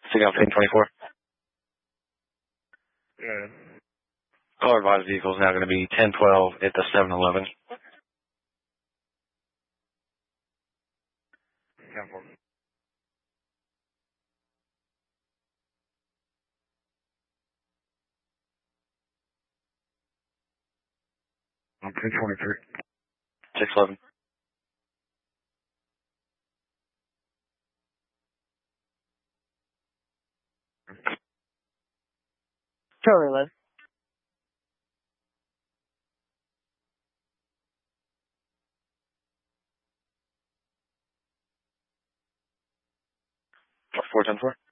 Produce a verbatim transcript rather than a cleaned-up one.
Signal ten twenty-four. Yeah. All advised vehicles now going to be ten twelve at the seven eleven. ten four. I'm ten twenty-three. six eleven. Charlie eleven. four ten four.